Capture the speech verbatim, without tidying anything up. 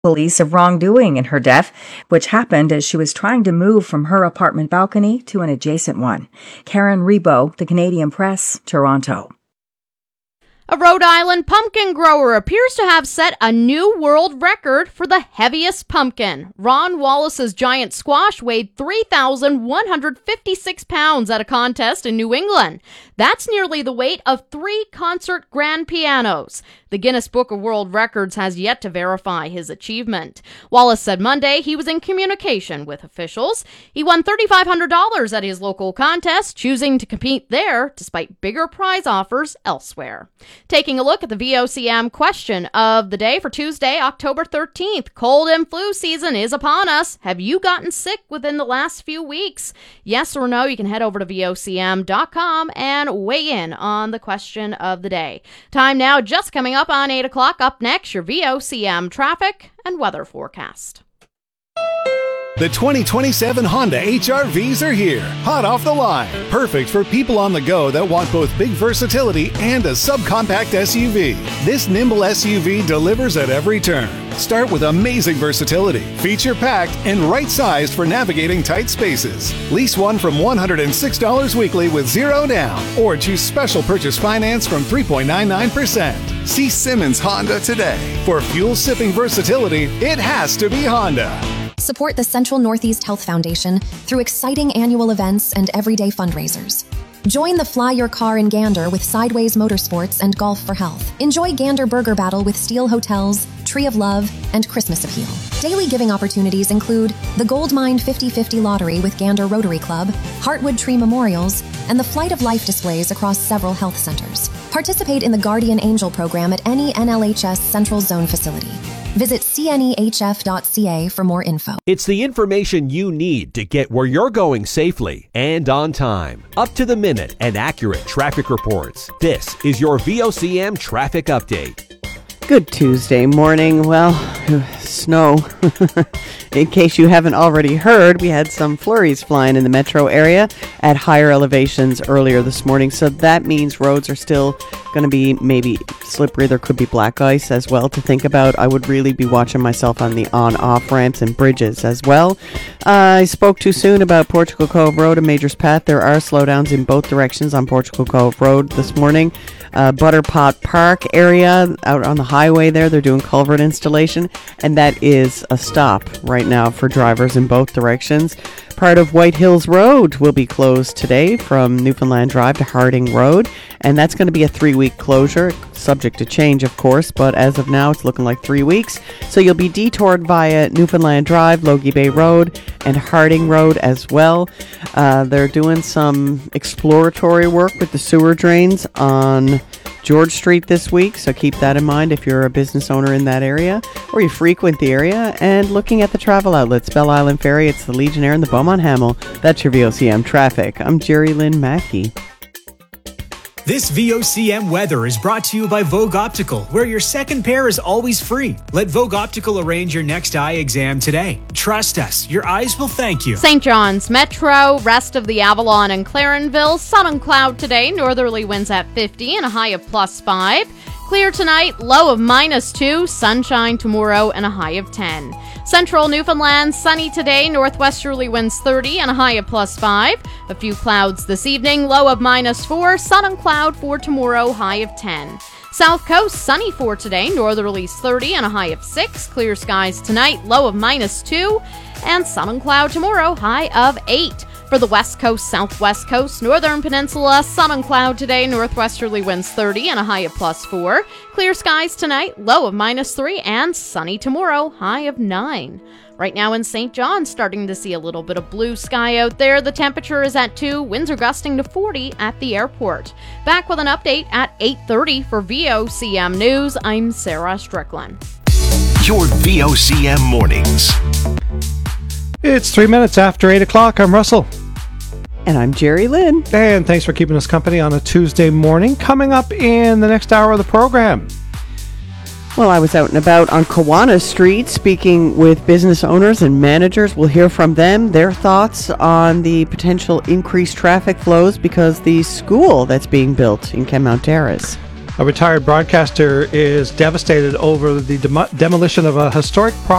police of wrongdoing in her death, which happened as she was trying to move from her apartment balcony to an adjacent one. Karen Rebo, The Canadian Press, Toronto. A Rhode Island pumpkin grower appears to have set a new world record for the heaviest pumpkin. Ron Wallace's giant squash weighed three thousand one hundred fifty-six pounds at a contest in New England. That's nearly the weight of three concert grand pianos. The Guinness Book of World Records has yet to verify his achievement. Wallace said Monday he was in communication with officials. He won three thousand five hundred dollars at his local contest, choosing to compete there despite bigger prize offers elsewhere. Taking a look at the V O C M question of the day for Tuesday, October thirteenth. Cold and flu season is upon us. Have you gotten sick within the last few weeks? Yes or no, you can head over to V O C M dot com and weigh in on the question of the day. Time now just coming up on eight o'clock. Up next, your V O C M traffic and weather forecast. The twenty twenty-seven Honda H R Vs are here, hot off the line. Perfect for people on the go that want both big versatility and a subcompact S U V. This nimble S U V delivers at every turn. Start with amazing versatility, feature-packed, and right-sized for navigating tight spaces. Lease one from one hundred six dollars weekly with zero down, or choose special purchase finance from three point nine nine percent. See Simmons Honda today. For fuel-sipping versatility, it has to be Honda. Support the Central Northeast Health Foundation through exciting annual events and everyday fundraisers. Join the Fly Your Car in Gander with Sideways Motorsports and Golf for Health. Enjoy Gander Burger Battle with Steel Hotels, Tree of Love, and Christmas Appeal. Daily giving opportunities include the Goldmine fifty fifty Lottery with Gander Rotary Club, Heartwood Tree Memorials, and the Flight of Life displays across several health centers. Participate in the Guardian Angel program at any N L H S Central Zone facility. Visit C N E H F dot C A for more info. It's the information you need to get where you're going safely and on time. Up to the minute and accurate traffic reports. This is your V O C M Traffic Update. Good Tuesday morning. Well, snow. In case you haven't already heard, we had some flurries flying in the metro area at higher elevations earlier this morning. So that means roads are still going to be maybe slippery. There could be black ice as well to think about. I would really be watching myself on the on-off ramps and bridges as well. Uh, I spoke too soon about Portugal Cove Road and Majors Path. There are slowdowns in both directions on Portugal Cove Road this morning. Uh, Butterpot Park area out on the highway there, they're doing culvert installation, and that is a stop right now for drivers in both directions. Part of White Hills Road will be closed today from Newfoundland Drive to Harding Road, and that's going to be a three-week closure, subject to change, of course, but as of now, it's looking like three weeks. So you'll be detoured via Newfoundland Drive, Logie Bay Road, and Harding Road as well. Uh, they're doing some exploratory work with the sewer drains on George Street this week, so keep that in mind if you're a business owner in that area or you frequent the area. And looking at the travel outlets, Belle Island Ferry, it's the Legionnaire and the Beaumont Hamel. That's your V O C M traffic. I'm Jerry Lynn Mackey. This V O C M weather is brought to you by Vogue Optical, where your second pair is always free. Let Vogue Optical arrange your next eye exam today. Trust us, your eyes will thank you. Saint John's Metro, rest of the Avalon and Clarenville, sun and cloud today, northerly winds at fifty and a high of plus five. Clear tonight, low of minus two, sunshine tomorrow and a high of ten. Central Newfoundland, sunny today, northwesterly winds thirty and a high of plus five. A few clouds this evening, low of minus four, sun and cloud for tomorrow, high of ten. South Coast, sunny for today, northerlies thirty and a high of six. Clear skies tonight, low of minus two, and sun and cloud tomorrow, high of eight. For the West Coast, Southwest Coast, Northern Peninsula, sun and cloud today, northwesterly winds thirty and a high of plus four. Clear skies tonight, low of minus three, and sunny tomorrow, high of nine. Right now in Saint John, starting to see a little bit of blue sky out there. The temperature is at two, winds are gusting to forty at the airport. Back with an update at eight thirty for V O C M News. I'm Sarah Strickland. Your V O C M mornings. It's three minutes after eight o'clock. I'm Russell. And I'm Jerry Lynn. And thanks for keeping us company on a Tuesday morning. Coming up in the next hour of the program. Well, I was out and about on Kiwanis Street speaking with business owners and managers. We'll hear from them, their thoughts on the potential increased traffic flows because the school that's being built in Kenmount Terrace. A retired broadcaster is devastated over the dem- demolition of a historic property